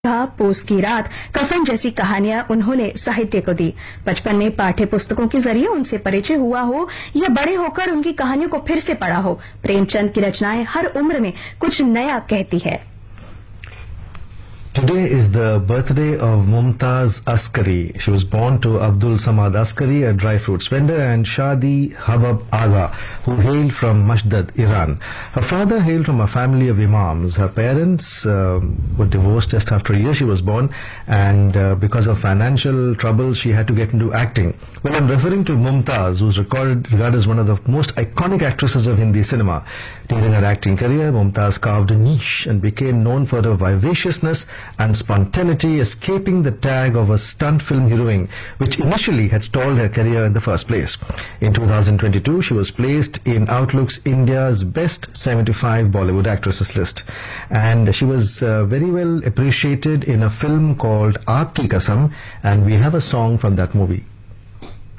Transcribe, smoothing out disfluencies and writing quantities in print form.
पोस की रात, कफन जैसी कहानियां उन्होंने साहित्य को दी। बचपन में पाठ्य पुस्तकों के जरिए उनसे परिचय हुआ हो या बड़े होकर उनकी कहानियों को फिर से पढ़ा हो, प्रेमचंद की रचनाएं हर उम्र में कुछ नया कहती है। Today is the birthday of Mumtaz Askari. She was born to Abdul Samad Askari, a dry fruits vendor, and Shadi Habab Aga, who hailed from Mashdad, Iran. Her father hailed from a family of imams. Her parents were divorced just after a year she was born, and because of financial trouble, she had to get into acting. Well, I'm referring to Mumtaz, who's regarded as one of the most iconic actresses of Hindi cinema. During her acting career, Mumtaz carved a niche and became known for her vivaciousness and spontaneity, escaping the tag of a stunt film heroine, which initially had stalled her career in the first place. In 2022, she was placed in Outlook's India's Best 75 Bollywood Actresses list. And she was very well appreciated in a film called Aapki Kasam, and we have a song from that movie.